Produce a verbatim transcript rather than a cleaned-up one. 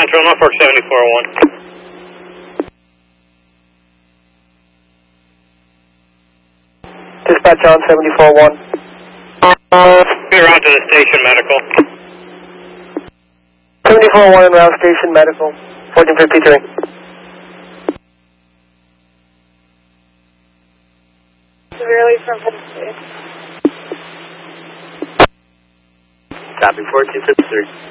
Central, Norfolk seventy-four oh one. Dispatch on seventy-four oh one. We're out to the station medical. seventy-four oh one en route station medical, fourteen fifty-three. Severely from Penn Copy, fourteen fifty-three.